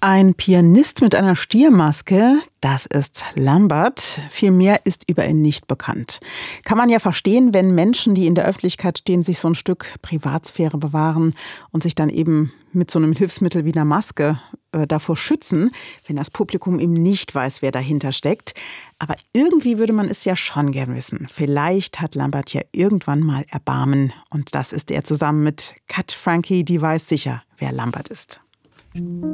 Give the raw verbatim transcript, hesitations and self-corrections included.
Ein Pianist mit einer Stiermaske, das ist Lambert. Viel mehr ist über ihn nicht bekannt. Kann man ja verstehen, wenn Menschen, die in der Öffentlichkeit stehen, sich so ein Stück Privatsphäre bewahren und sich dann eben mit so einem Hilfsmittel wie einer Maske äh, davor schützen, wenn das Publikum eben nicht weiß, wer dahinter steckt. Aber irgendwie würde man es ja schon gern wissen. Vielleicht hat Lambert ja irgendwann mal Erbarmen. Und das ist er zusammen mit Kat Frankie, die weiß sicher, wer Lambert ist.